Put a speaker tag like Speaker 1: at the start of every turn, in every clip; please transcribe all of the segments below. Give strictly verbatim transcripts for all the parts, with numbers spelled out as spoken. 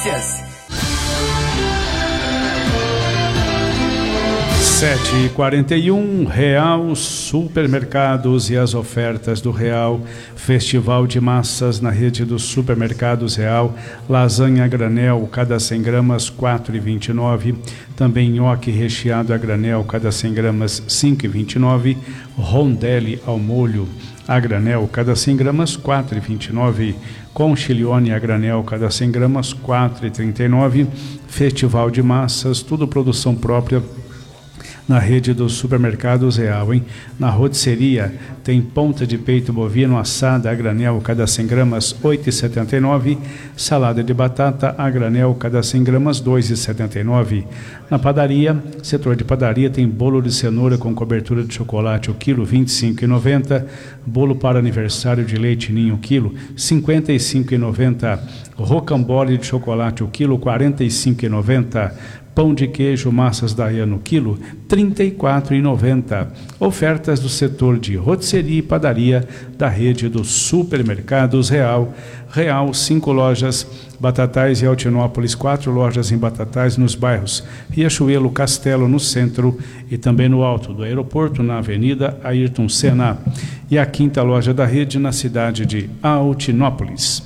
Speaker 1: sete e quarenta e um, Real Supermercados e as ofertas do Real. Festival de massas na rede dos supermercados Real. Lasanha a granel, cada cem gramas, quatro reais e vinte e nove centavos. Também nhoque recheado a granel, cada cem gramas, cinco reais e vinte e nove centavos. Rondelli ao molho a granel, cada cem gramas, quatro reais e vinte e nove centavos. Conchilione a granel, cada cem gramas, quatro reais e trinta e nove centavos. Festival de massas, tudo produção própria na rede dos supermercados Real, hein? Na rotisseria tem ponta de peito bovino assada a granel, cada cem gramas, oito reais e setenta e nove centavos. Salada de batata a granel, cada cem gramas, dois reais e setenta e nove centavos. Na padaria, setor de padaria, tem bolo de cenoura com cobertura de chocolate, o quilo, vinte e cinco reais e noventa centavos. Bolo para aniversário de leite ninho, quilo, cinquenta e cinco reais e noventa centavos. Rocambole de chocolate, o quilo, quarenta e cinco reais e noventa centavos. Pão de queijo Massas Daiano, quilo, trinta e quatro reais e noventa centavos. Ofertas do setor de rotisseria e padaria da rede dos supermercados Real. Real, cinco lojas, Batatais e Altinópolis, quatro lojas em Batatais, nos bairros Riachuelo, Castelo, no centro e também no alto do aeroporto, na Avenida Ayrton Senna. E a quinta loja da rede na cidade de Altinópolis.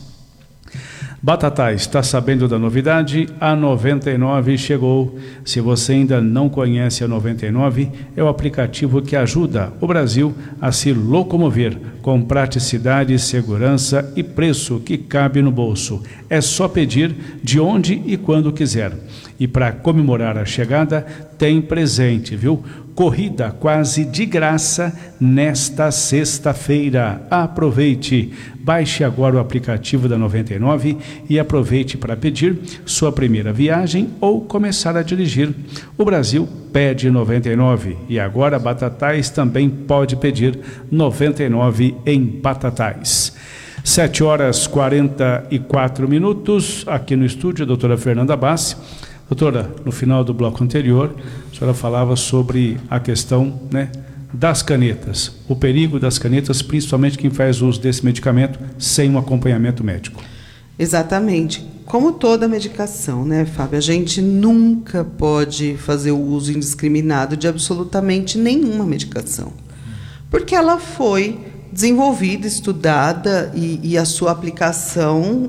Speaker 1: Batatais, está sabendo da novidade? A noventa e nove chegou. Se você ainda não conhece a noventa e nove, é o aplicativo que ajuda o Brasil a se locomover com praticidade, segurança e preço que cabe no bolso. É só pedir de onde e quando quiser. E para comemorar a chegada, tem presente, viu? Corrida quase de graça nesta sexta-feira. Aproveite! Baixe agora o aplicativo da noventa e nove e aproveite para pedir sua primeira viagem ou começar a dirigir. O Brasil pede noventa e nove e agora Batatais também pode pedir noventa e nove em Batatais. sete horas e quarenta e quatro minutos aqui no estúdio, a doutora Fernanda Bassi. Doutora, no final do bloco anterior, a senhora falava sobre a questão, né, das canetas, o perigo das canetas, principalmente quem faz uso desse medicamento sem um acompanhamento médico.
Speaker 2: Exatamente. Como toda medicação, né, Fábio? A gente nunca pode fazer o uso indiscriminado de absolutamente nenhuma medicação, porque ela foi desenvolvida, estudada e, e a sua aplicação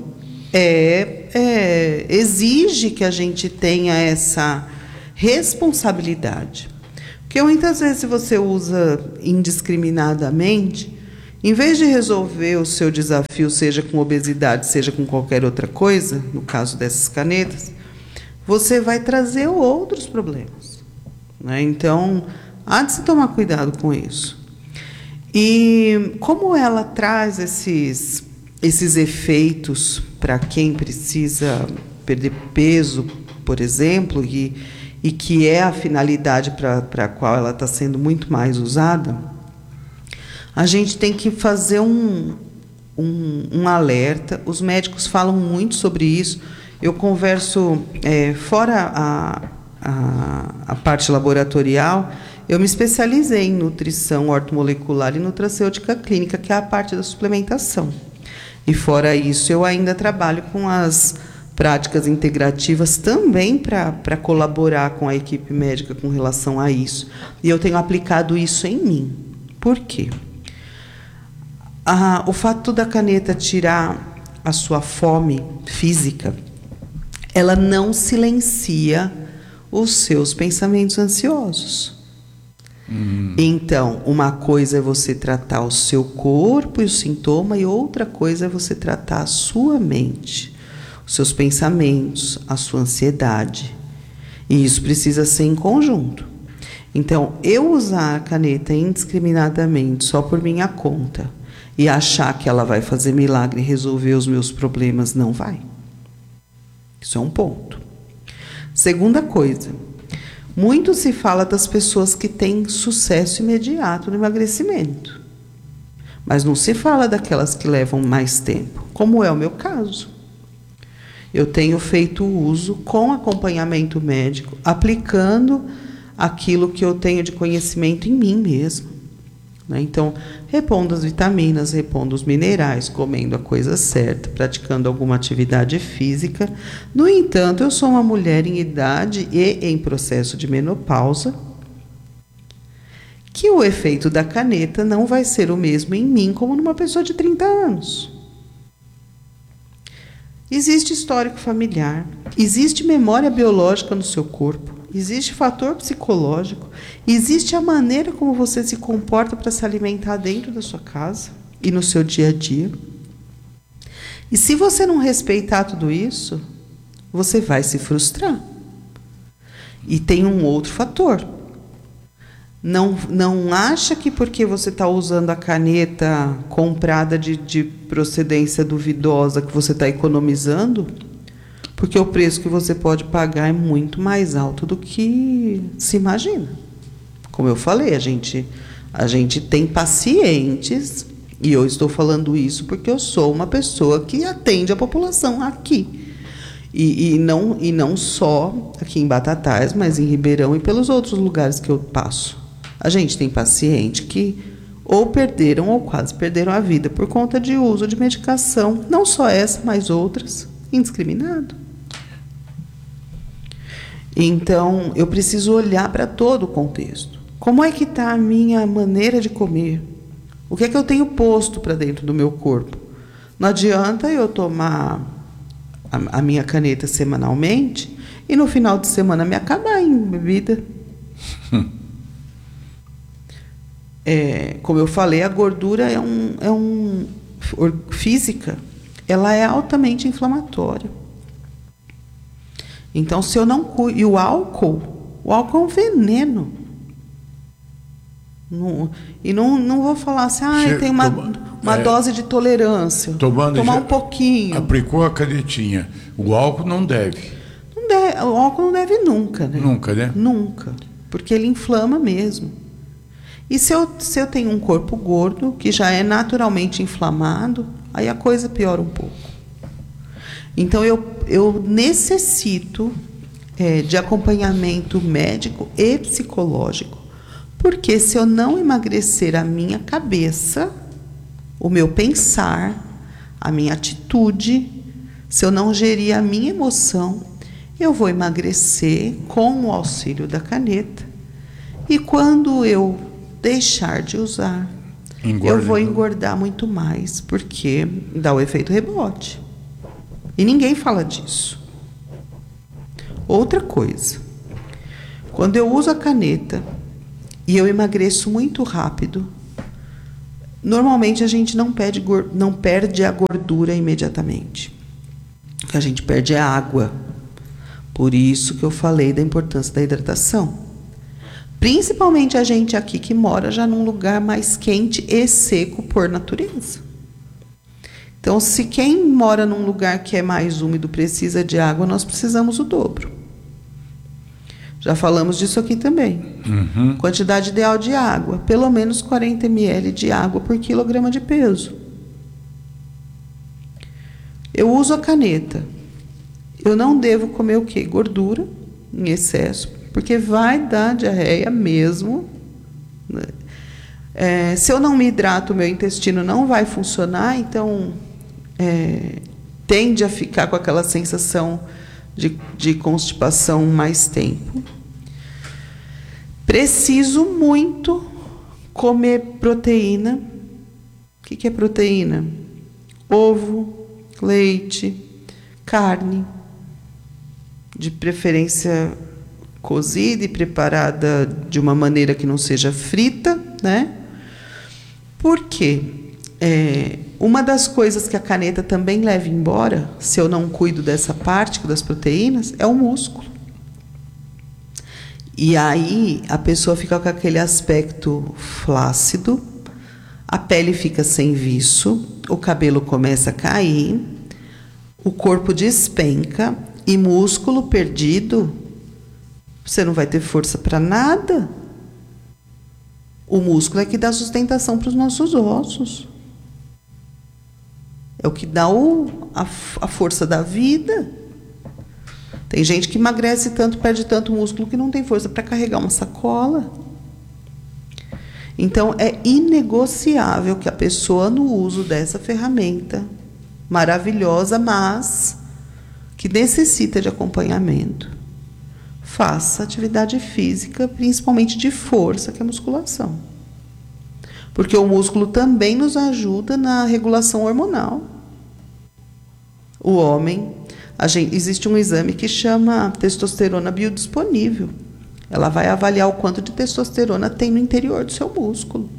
Speaker 2: é, é, exige que a gente tenha essa responsabilidade. Porque muitas vezes, se você usa indiscriminadamente, em vez de resolver o seu desafio, seja com obesidade, seja com qualquer outra coisa, no caso dessas canetas, você vai trazer outros problemas, né? Então, há de se tomar cuidado com isso. E como ela traz esses, esses efeitos para quem precisa perder peso, por exemplo, e, e que é a finalidade para a qual ela está sendo muito mais usada, a gente tem que fazer um, um, um alerta. Os médicos falam muito sobre isso. Eu converso, é, fora a, a, a parte laboratorial, eu me especializei em nutrição ortomolecular e nutracêutica clínica, que é a parte da suplementação. E, fora isso, eu ainda trabalho com as práticas integrativas também para colaborar com a equipe médica com relação a isso. E eu tenho aplicado isso em mim. Por quê? Ah, o fato da caneta tirar a sua fome física, ela não silencia os seus pensamentos ansiosos. Hum. Então, uma coisa é você tratar o seu corpo e o sintoma, e outra coisa é você tratar a sua mente, os seus pensamentos, a sua ansiedade. E isso precisa ser em conjunto. Então, eu usar a caneta indiscriminadamente, só por minha conta, e achar que ela vai fazer milagre e resolver os meus problemas, não vai. Isso é um ponto. Segunda coisa, muito se fala das pessoas que têm sucesso imediato no emagrecimento, mas não se fala daquelas que levam mais tempo, como é o meu caso. Eu tenho feito uso com acompanhamento médico, aplicando aquilo que eu tenho de conhecimento em mim mesmo. né? Então, repondo as vitaminas, repondo os minerais, comendo a coisa certa, praticando alguma atividade física. No entanto, eu sou uma mulher em idade e em processo de menopausa, que o efeito da caneta não vai ser o mesmo em mim como numa pessoa de trinta anos. Existe histórico familiar, existe memória biológica no seu corpo, existe fator psicológico, existe a maneira como você se comporta para se alimentar dentro da sua casa e no seu dia a dia. E se você não respeitar tudo isso, você vai se frustrar. E tem um outro fator. Não, não acha que porque você está usando a caneta comprada de, de procedência duvidosa que você está economizando, porque o preço que você pode pagar é muito mais alto do que se imagina. Como eu falei, a gente, a gente tem pacientes, e eu estou falando isso porque eu sou uma pessoa que atende a população aqui. E, e, não, e não só aqui em Batatais, mas em Ribeirão e pelos outros lugares que eu passo. A gente tem paciente que ou perderam ou quase perderam a vida por conta de uso de medicação, não só essa, mas outras, indiscriminado. Então, eu preciso olhar para todo o contexto. Como é que está a minha maneira de comer? O que é que eu tenho posto para dentro do meu corpo? Não adianta eu tomar a, a minha caneta semanalmente e no final de semana me acabar em bebida. É, como eu falei, a gordura é um, é um física, ela é altamente inflamatória. Então, se eu não cuido, e o álcool, o álcool é um veneno. Não, e não, não vou falar assim, ah, tem uma, toma, uma é, dose de tolerância.
Speaker 3: Tomando
Speaker 2: tomar um pouquinho.
Speaker 3: Aplicou a canetinha. O álcool não deve.
Speaker 2: Não deve. O álcool não deve nunca, né?
Speaker 3: Nunca, né?
Speaker 2: Nunca. Porque ele inflama mesmo. E se eu, se eu tenho um corpo gordo, que já é naturalmente inflamado, aí a coisa piora um pouco. Então, eu, eu necessito é, de acompanhamento médico e psicológico. Porque se eu não emagrecer a minha cabeça, o meu pensar, a minha atitude, se eu não gerir a minha emoção, eu vou emagrecer com o auxílio da caneta. E quando eu deixar de usar, Engorda, eu vou engordar muito mais, porque dá o efeito rebote. E ninguém fala disso. Outra coisa, quando eu uso a caneta e eu emagreço muito rápido, normalmente a gente não perde, não perde a gordura imediatamente. O que a gente perde é a água. Por isso que eu falei da importância da hidratação. Principalmente a gente aqui que mora já num lugar mais quente e seco por natureza. Então, se quem mora num lugar que é mais úmido precisa de água, nós precisamos o dobro. Já falamos disso aqui também.
Speaker 3: Uhum.
Speaker 2: Quantidade ideal de água, pelo menos quarenta mililitros de água por quilograma de peso. Eu uso a caneta. Eu não devo comer o quê? Gordura em excesso, porque vai dar diarreia mesmo. É, se eu não me hidrato, o meu intestino não vai funcionar, então é, tende a ficar com aquela sensação de, de constipação mais tempo. Preciso muito comer proteína. O que, que é proteína? Ovo, leite, carne, de preferência cozida e preparada de uma maneira que não seja frita, né? Por quê? É, uma das coisas que a caneta também leva embora, se eu não cuido dessa parte das proteínas, é o músculo. E aí a pessoa fica com aquele aspecto flácido, a pele fica sem viço, o cabelo começa a cair, o corpo despenca e músculo perdido, você não vai ter força para nada. O músculo é que dá sustentação para os nossos ossos. É o que dá o, a, a força da vida. Tem gente que emagrece tanto, perde tanto músculo que não tem força para carregar uma sacola. Então, é inegociável que a pessoa, no uso dessa ferramenta maravilhosa, mas que necessita de acompanhamento, faça atividade física, principalmente de força, que é a musculação. Porque o músculo também nos ajuda na regulação hormonal. O homem, a gente, existe um exame que chama testosterona biodisponível. Ela vai avaliar o quanto de testosterona tem no interior do seu músculo.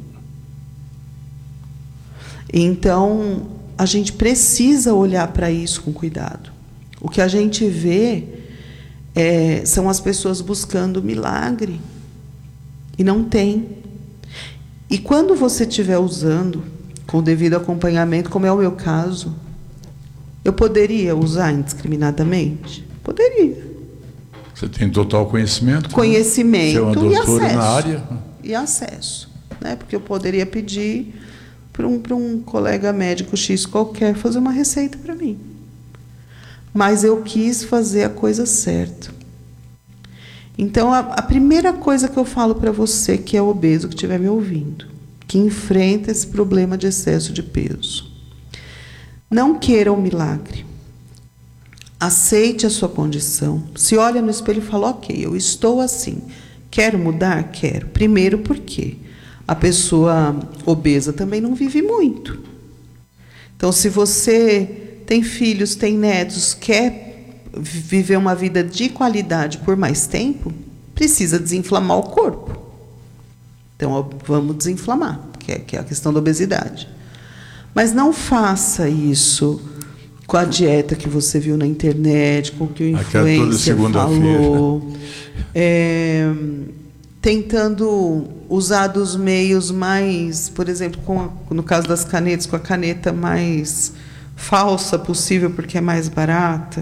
Speaker 2: Então, a gente precisa olhar para isso com cuidado. O que a gente vê é, são as pessoas buscando milagre e não tem. E quando você estiver usando com o devido acompanhamento, como é o meu caso, eu poderia usar indiscriminadamente? Poderia.
Speaker 3: Você tem total conhecimento?
Speaker 2: Conhecimento
Speaker 3: Você é uma doutora
Speaker 2: e acesso.
Speaker 3: na área?
Speaker 2: E acesso. Né? Porque eu poderia pedir para um, para um colega médico X qualquer fazer uma receita para mim. Mas eu quis fazer a coisa certa. Então, a, a primeira coisa que eu falo para você que é obeso, que estiver me ouvindo, que enfrenta esse problema de excesso de peso, não queira um milagre. Aceite a sua condição. Se olha no espelho e fala, ok, eu estou assim. Quero mudar? Quero. Primeiro porque a pessoa obesa também não vive muito. Então, se você tem filhos, tem netos, quer viver uma vida de qualidade por mais tempo, precisa desinflamar o corpo. Então, vamos desinflamar, que é, que é a questão da obesidade. Mas não faça isso com a dieta que você viu na internet, com o que o influencer falou, é, tentando usar dos meios mais, por exemplo, com a, no caso das canetas, com a caneta mais falsa possível, porque é mais barata.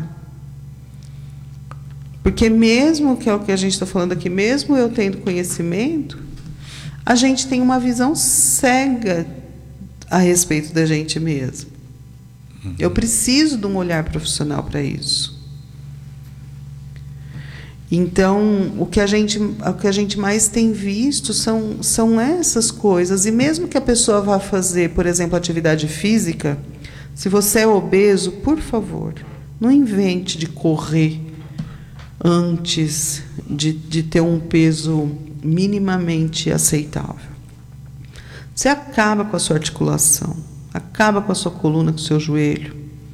Speaker 2: Porque mesmo, que é o que a gente está falando aqui, mesmo eu tendo conhecimento, a gente tem uma visão cega a respeito da gente mesmo. Eu preciso de um olhar profissional para isso. Então, o que a gente, o que a gente mais tem visto são, são essas coisas. E mesmo que a pessoa vá fazer, por exemplo, atividade física, se você é obeso, por favor, não invente de correr antes de, de ter um peso minimamente aceitável. Você acaba com a sua articulação. Acaba com a sua coluna, com o seu joelho.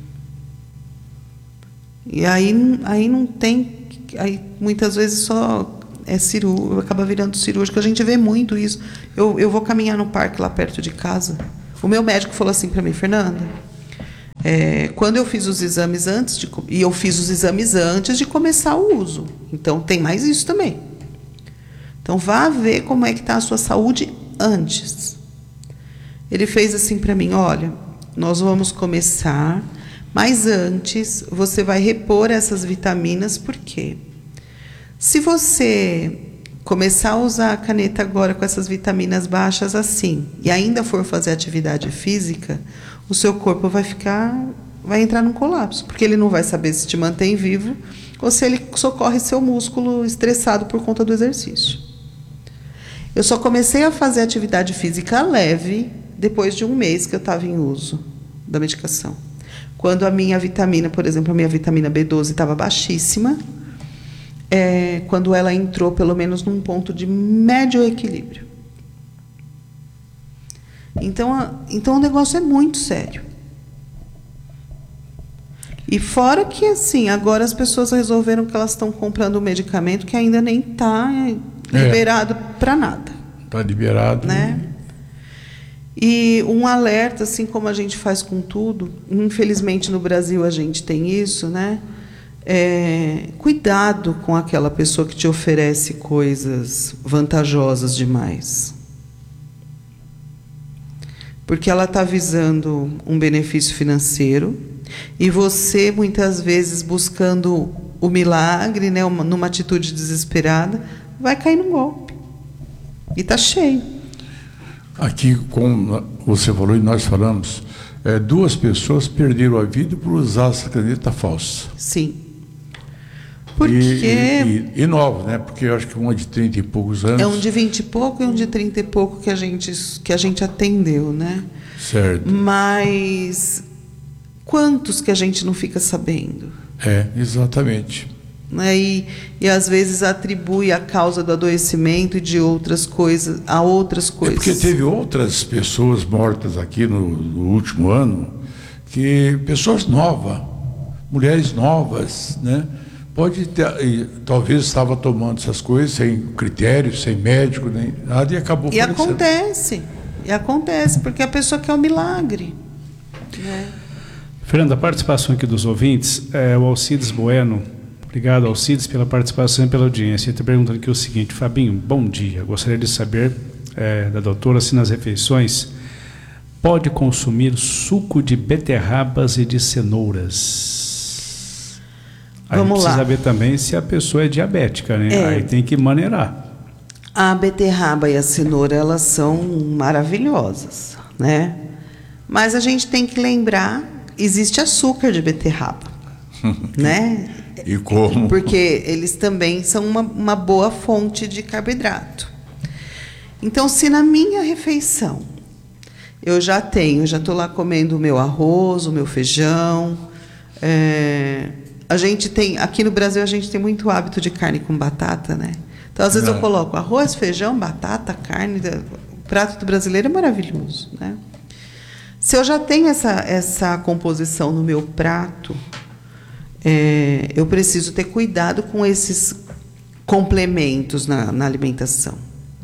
Speaker 2: E aí, aí não tem... Aí muitas vezes só é cirúrgico, acaba virando cirúrgico. A gente vê muito isso. Eu, eu vou caminhar no parque lá perto de casa. O meu médico falou assim para mim, Fernanda, é, quando eu fiz os exames antes de... E eu fiz os exames antes de começar o uso. Então, tem mais isso também. Então, vá ver como é que está a sua saúde antes. Ele fez assim para mim, olha, nós vamos começar, mas antes você vai repor essas vitaminas, por quê? Se você começar a usar a caneta agora com essas vitaminas baixas assim, e ainda for fazer atividade física, o seu corpo vai ficar, vai entrar num colapso, porque ele não vai saber se te mantém vivo ou se ele socorre seu músculo estressado por conta do exercício. Eu só comecei a fazer atividade física leve depois de um mês que eu estava em uso da medicação. Quando a minha vitamina, por exemplo, a minha vitamina B doze estava baixíssima, é, quando ela entrou pelo menos num ponto de médio equilíbrio. Então, a, então o negócio é muito sério. E fora que, assim, agora as pessoas resolveram que elas estão comprando um medicamento que ainda nem está liberado é. para nada.
Speaker 3: Está liberado.
Speaker 2: Né? E um alerta, assim como a gente faz com tudo, infelizmente no Brasil a gente tem isso, né? É, cuidado com aquela pessoa que te oferece coisas vantajosas demais. Porque ela está visando um benefício financeiro e você, muitas vezes, buscando o milagre, né, uma, numa atitude desesperada, vai cair num golpe. E está cheio.
Speaker 3: Aqui, como você falou e nós falamos, é, duas pessoas perderam a vida por usar essa caneta falsa.
Speaker 2: Sim. Porque...
Speaker 3: E, e, e novos, né? Porque eu acho que um é de trinta e poucos anos.
Speaker 2: É um de vinte e pouco e um de trinta e pouco que a gente, que a gente atendeu, né?
Speaker 3: Certo.
Speaker 2: Mas quantos que a gente não fica sabendo?
Speaker 3: É, exatamente.
Speaker 2: Né? E, e às vezes atribui a causa do adoecimento e de outras coisas a outras coisas.
Speaker 3: É porque teve outras pessoas mortas aqui no, no último ano, que pessoas novas, mulheres novas, né? Pode ter, e, talvez estava tomando essas coisas sem critério, sem médico, nem nada, e acabou
Speaker 2: E
Speaker 3: falecendo.
Speaker 2: acontece, e acontece, porque a pessoa quer um milagre. Né?
Speaker 1: Fernanda, a participação aqui dos ouvintes, é, o Alcides Bueno, obrigado Alcides pela participação e pela audiência. Ele está perguntando aqui o seguinte: Fabinho, bom dia, gostaria de saber é, da doutora se nas refeições pode consumir suco de beterrabas e de cenouras. Aí
Speaker 2: Vamos
Speaker 1: precisa
Speaker 2: lá.
Speaker 1: ver também se a pessoa é diabética, né?
Speaker 2: É.
Speaker 1: Aí tem que maneirar.
Speaker 2: A beterraba e a cenoura, elas são maravilhosas, né? Mas a gente tem que lembrar, existe açúcar de beterraba, né?
Speaker 3: E como?
Speaker 2: Porque eles também são uma, uma boa fonte de carboidrato. Então, se na minha refeição eu já tenho, já estou lá comendo o meu arroz, o meu feijão, é, a gente tem, aqui no Brasil a gente tem muito hábito de carne com batata, né? Então, às vezes
Speaker 3: Não.
Speaker 2: eu coloco arroz, feijão, batata, carne, o prato do brasileiro é maravilhoso, né? Se eu já tenho essa, essa composição no meu prato, é, eu preciso ter cuidado com esses complementos na, na alimentação.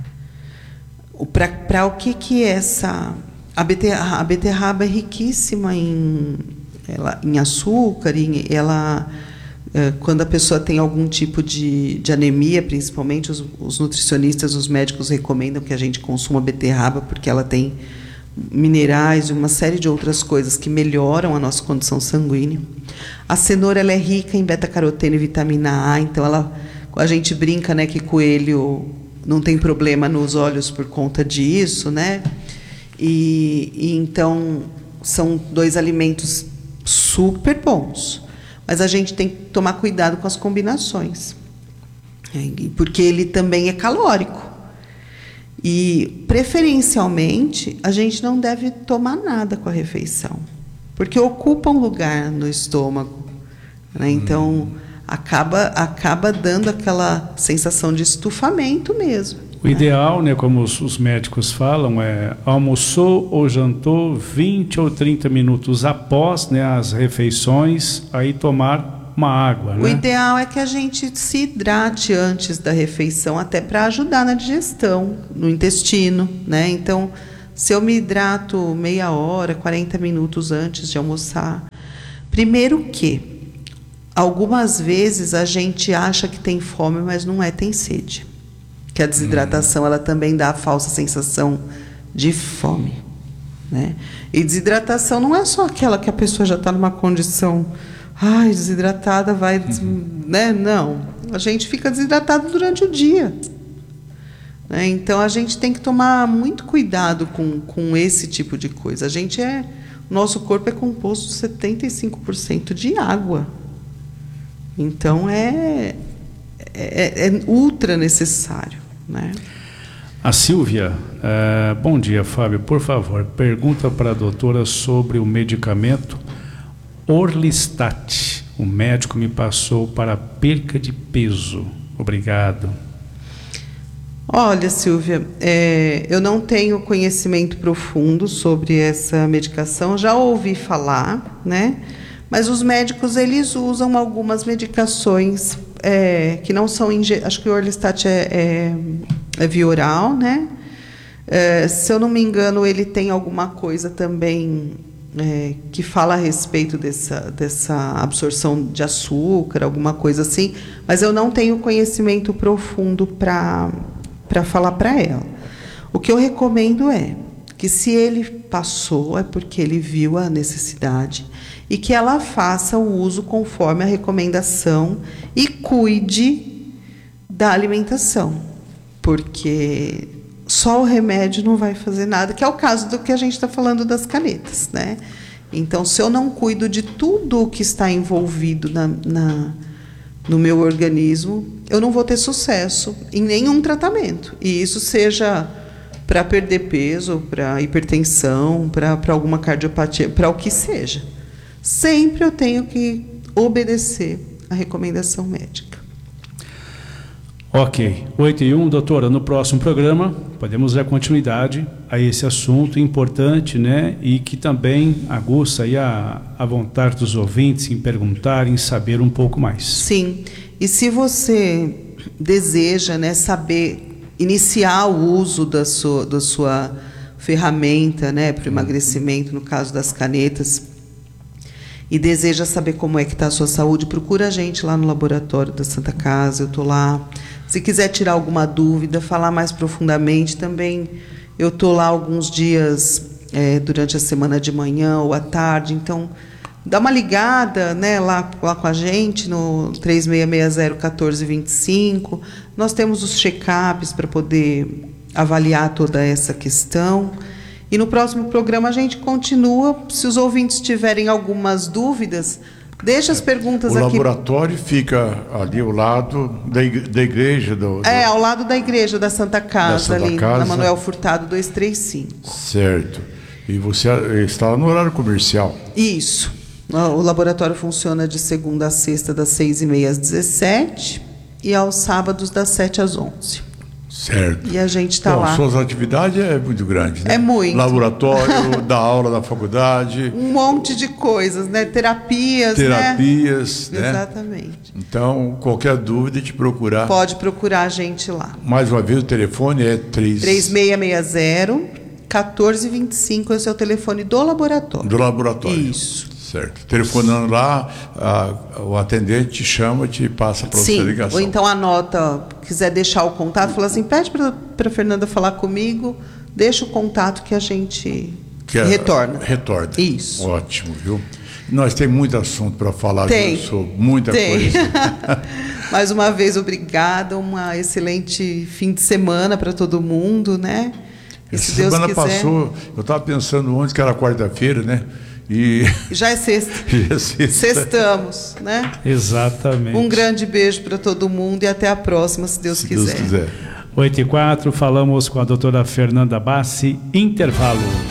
Speaker 2: Para o que que é essa... A beterraba, a beterraba é riquíssima em, ela, em açúcar, em, ela, é, quando a pessoa tem algum tipo de, de anemia, principalmente os, os nutricionistas, os médicos recomendam que a gente consuma beterraba, porque ela tem minerais e uma série de outras coisas que melhoram a nossa condição sanguínea. A cenoura, ela é rica em beta-caroteno e vitamina A, então ela, a gente brinca, né, que coelho não tem problema nos olhos por conta disso, né? E, e então são dois alimentos super bons, mas a gente tem que tomar cuidado com as combinações, porque ele também é calórico. E, preferencialmente, a gente não deve tomar nada com a refeição, porque ocupa um lugar no estômago, né? Então, hum. acaba, acaba dando aquela sensação de estufamento mesmo.
Speaker 1: O ideal, né, como os, os médicos falam, é almoçou ou jantou vinte ou trinta minutos após, né, as refeições, aí tomar uma água.
Speaker 2: O
Speaker 1: né?
Speaker 2: ideal é que a gente se hidrate antes da refeição, até para ajudar na digestão, no intestino, né? Então, se eu me hidrato meia hora, quarenta minutos antes de almoçar, primeiro que algumas vezes a gente acha que tem fome, mas não é, tem sede. Que a desidratação, ela também dá a falsa sensação de fome, né? E desidratação não é só aquela que a pessoa já está numa condição, ai, desidratada, vai, uhum. né? Não, a gente fica desidratado durante o dia, né? Então a gente tem que tomar muito cuidado com, com esse tipo de coisa. A gente é, nosso corpo é composto de setenta e cinco por cento de água, então é, é, é ultra necessário. Né?
Speaker 1: A Silvia, uh, bom dia, Fábio, por favor, pergunta para a doutora sobre o medicamento Orlistat. O médico me passou para perca de peso. Obrigado.
Speaker 2: Olha, Silvia, é, eu não tenho conhecimento profundo sobre essa medicação, já ouvi falar, né? Mas os médicos, eles usam algumas medicações é, que não são... Inge... Acho que o Orlistat é, é, é via oral, né? É, se eu não me engano, ele tem alguma coisa também é, que fala a respeito dessa, dessa absorção de açúcar, alguma coisa assim, mas eu não tenho conhecimento profundo para para falar para ela. O que eu recomendo é que, se ele passou, é porque ele viu a necessidade, e que ela faça o uso conforme a recomendação e cuide da alimentação, porque só o remédio não vai fazer nada, que é o caso do que a gente está falando das canetas, né? Então, se eu não cuido de tudo o que está envolvido na, na, no meu organismo, eu não vou ter sucesso em nenhum tratamento. E isso seja para perder peso, para hipertensão, para alguma cardiopatia, para o que seja. Sempre eu tenho que obedecer a recomendação médica.
Speaker 1: Ok. oito e um, doutora, no próximo programa podemos dar continuidade a esse assunto importante, né? E que também aguça aí a, a vontade dos ouvintes em perguntar, em saber um pouco mais.
Speaker 2: Sim. E se você deseja, né, saber, iniciar o uso da sua, da sua ferramenta, né, para o emagrecimento, no caso das canetas, e deseja saber como é que está a sua saúde, procura a gente lá no laboratório da Santa Casa, eu estou lá. Se quiser tirar alguma dúvida, falar mais profundamente, também eu estou lá alguns dias é, durante a semana de manhã ou à tarde, então dá uma ligada, né, lá, lá com a gente no três seis seis zero, um quatro dois cinco. Nós temos os check-ups para poder avaliar toda essa questão. E no próximo programa a gente continua. Se os ouvintes tiverem algumas dúvidas, deixa as perguntas
Speaker 3: o
Speaker 2: aqui.
Speaker 3: O laboratório fica ali ao lado da igreja. Da igreja do, do...
Speaker 2: É, ao lado da igreja da Santa Casa, da Santa
Speaker 3: ali,
Speaker 2: Casa. Na Manuel Furtado duzentos e trinta e cinco.
Speaker 3: Certo. E você está no horário comercial?
Speaker 2: Isso. O laboratório funciona de segunda a sexta, das seis e meia às dezessete, e aos sábados, das sete às onze.
Speaker 3: Certo.
Speaker 2: E a gente está
Speaker 3: Bom,
Speaker 2: lá.
Speaker 3: Suas atividades é muito grande, né?
Speaker 2: É muito.
Speaker 3: Laboratório, dar aula na faculdade.
Speaker 2: Um monte de coisas, né? Terapias,
Speaker 3: Terapias,
Speaker 2: né?
Speaker 3: né?
Speaker 2: Exatamente.
Speaker 3: Então, qualquer dúvida, te procurar.
Speaker 2: Pode procurar a gente lá.
Speaker 3: Mais uma vez, o telefone é três
Speaker 2: três seis seis zero, um quatro dois cinco, esse é o telefone do laboratório.
Speaker 3: Do laboratório.
Speaker 2: Isso.
Speaker 3: Certo. Telefonando lá, a, o atendente te chama, te passa para você a ligação.
Speaker 2: Ou então anota, quiser deixar o contato, fala assim, pede para a Fernanda falar comigo, deixa o contato que a gente que retorna.
Speaker 3: Retorna.
Speaker 2: Isso.
Speaker 3: Ótimo, viu? Nós temos muito assunto para falar
Speaker 2: tem,
Speaker 3: disso, muita
Speaker 2: tem.
Speaker 3: coisa.
Speaker 2: Mais uma vez, obrigada, uma excelente fim de semana para todo mundo, né?
Speaker 3: E Essa se Deus semana quiser... passou, eu estava pensando ontem que era quarta-feira, né? E...
Speaker 2: Já é sexta.
Speaker 3: Já é sexta.
Speaker 2: Sextamos, né?
Speaker 1: Exatamente.
Speaker 2: Um grande beijo para todo mundo e até a próxima, se Deus
Speaker 3: se
Speaker 2: quiser.
Speaker 3: Deus quiser.
Speaker 1: oito e quatro, falamos com a doutora Fernanda Bassi, intervalo.